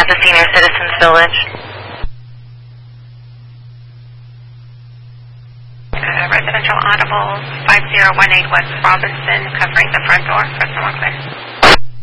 the Senior Citizens Village. Residential Audible 5018 West Robinson, covering the front door for someone, please.